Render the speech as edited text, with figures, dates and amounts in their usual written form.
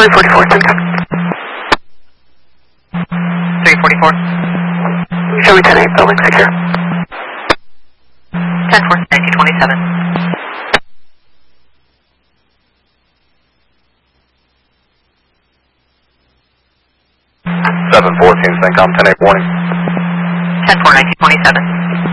344, Central. 344. Show me 10-8, building secure. 10-4, 1927. 714, CENTCOM, 10-8 warning. 10-4, 1927.